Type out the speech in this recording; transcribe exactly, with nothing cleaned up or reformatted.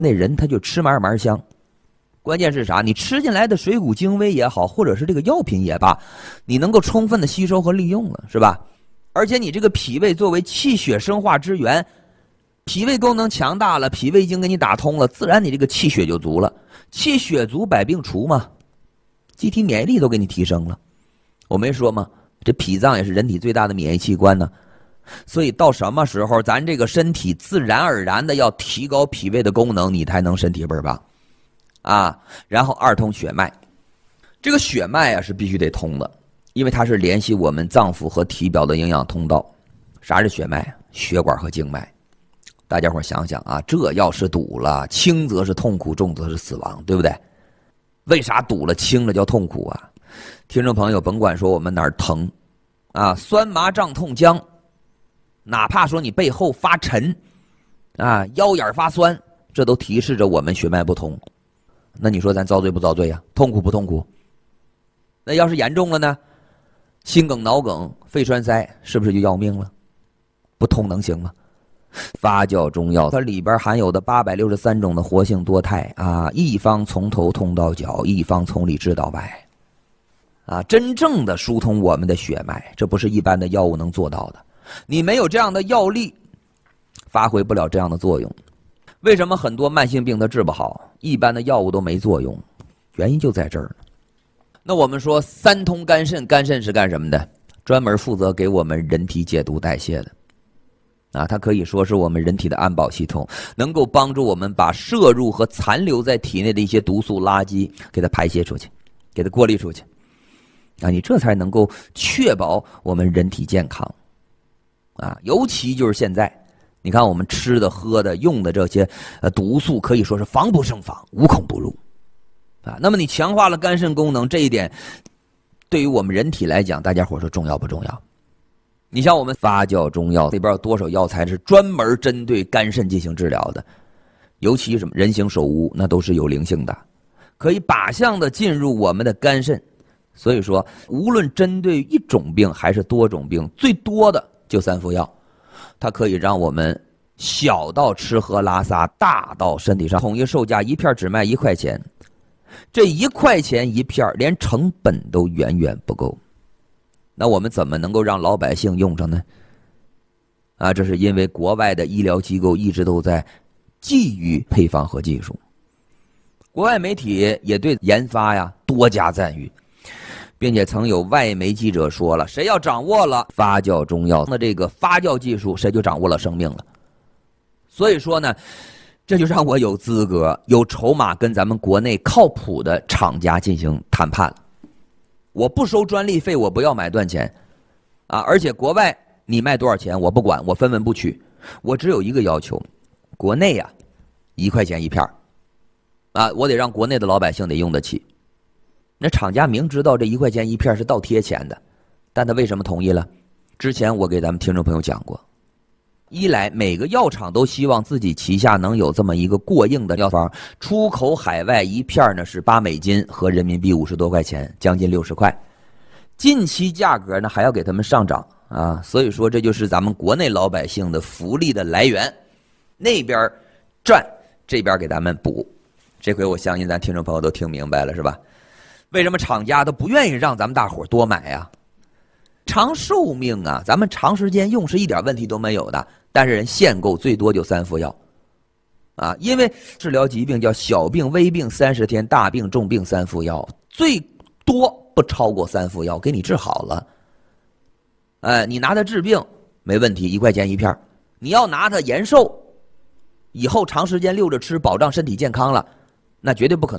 那人他就吃嘛嘛香。关键是啥？你吃进来的水谷精微也好，或者是这个药品也罢，你能够充分的吸收和利用了，是吧？而且你这个脾胃作为气血生化之源，脾胃功能强大了，脾胃经给你打通了，自然你这个气血就足了。气血足，百病除嘛，机体免疫力都给你提升了。我没说吗？这脾脏也是人体最大的免疫器官呢。所以到什么时候咱这个身体自然而然的要提高脾胃的功能，你才能身体倍儿棒啊。然后二通血脉，这个血脉啊是必须得通的，因为它是联系我们脏腑和体表的营养通道。啥是血脉？血管和经脉。大家伙想想啊，这要是堵了，轻则是痛苦，重则是死亡，对不对？为啥堵了轻了叫痛苦啊？听众朋友甭管说我们哪儿疼啊，酸麻胀痛僵，哪怕说你背后发沉啊，腰眼发酸，这都提示着我们血脉不通。那你说咱遭罪不遭罪呀？痛苦不痛苦？那要是严重了呢？心梗、脑梗、肺栓塞，是不是就要命了？不通能行吗？发酵中药它里边含有的八百六十三种的活性多肽啊，一方从头通到脚，一方从里治到外啊，真正的疏通我们的血脉，这不是一般的药物能做到的。你没有这样的药力，发挥不了这样的作用。为什么很多慢性病它治不好，一般的药物都没作用？原因就在这儿。那我们说三通肝肾，肝肾是干什么的？专门负责给我们人体解毒代谢的啊，它可以说是我们人体的安保系统，能够帮助我们把摄入和残留在体内的一些毒素垃圾给它排泄出去，给它过滤出去啊，你这才能够确保我们人体健康啊。尤其就是现在你看我们吃的喝的用的这些呃毒素可以说是防不胜防，无孔不入啊。那么你强化了肝肾功能，这一点对于我们人体来讲，大家伙说重要不重要？你像我们发酵中药里边有多少药材是专门针对肝肾进行治疗的？尤其什么人形手污，那都是有灵性的，可以靶向的进入我们的肝肾。所以说无论针对一种病还是多种病，最多的就三副药，它可以让我们小到吃喝拉撒，大到身体上统一售价一片只卖一块钱，这一块钱一片连成本都远远不够。那我们怎么能够让老百姓用上呢？啊，这是因为国外的医疗机构一直都在觊觎配方和技术，国外媒体也对研发呀多加赞誉，并且曾有外媒记者说了，谁要掌握了发酵中药的这个发酵技术，谁就掌握了生命了。所以说呢，这就让我有资格有筹码跟咱们国内靠谱的厂家进行谈判了。我不收专利费，我不要买断钱啊！而且国外你卖多少钱我不管，我分文不取，我只有一个要求，国内呀、啊、一块钱一片啊，我得让国内的老百姓得用得起。那厂家明知道这一块钱一片是倒贴钱的，但他为什么同意了？之前我给咱们听众朋友讲过，一来每个药厂都希望自己旗下能有这么一个过硬的药方，出口海外一片呢是八美金和人民币五十多块钱，将近六十块，近期价格呢还要给他们上涨啊，所以说这就是咱们国内老百姓的福利的来源，那边赚，这边给咱们补。这回我相信咱听众朋友都听明白了是吧？为什么厂家都不愿意让咱们大伙多买呀？长寿命啊，咱们长时间用是一点问题都没有的，但是人限购最多就三副药啊，因为治疗疾病叫小病微病三十天，大病重病三副药，最多不超过三副药给你治好了。哎，你拿它治病没问题，一块钱一片，你要拿它延寿，以后长时间溜着吃，保障身体健康了，那绝对不可能。